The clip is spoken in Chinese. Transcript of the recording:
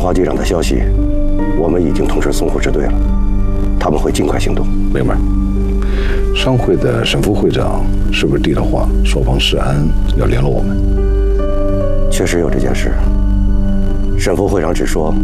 花机长的消息，我们已经通知淞沪支队了，他们会尽快行动。 明白。商会的沈副会长是不是递了话，说方世安要联络我们？ 确实有这件事。沈副会长只说